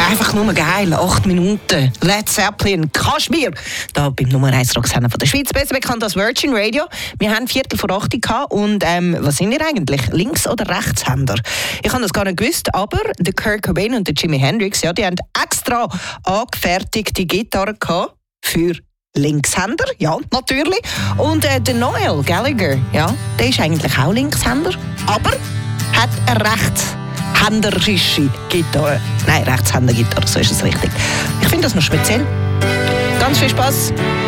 Einfach nur geil. 8 Minuten. Led Zeppelin, Kaschmir. Da beim Nummer 1 Rocksender von der Schweiz, besser bekannt als Virgin Radio. Wir haben 7:45 gehabt und was sind ihr eigentlich? Links- oder Rechtshänder? Ich habe das gar nicht gewusst, aber der Kurt Cobain und der Jimi Hendrix, ja, die haben extra angefertigte Gitarre gehabt für Linkshänder, ja, natürlich. Und der Noel Gallagher, ja, der ist eigentlich auch Linkshänder, aber hat eine rechtshänderische Gitarre. Nein, Rechtshänder-Gitarre, so ist es richtig. Ich finde das noch speziell. Ganz viel Spaß.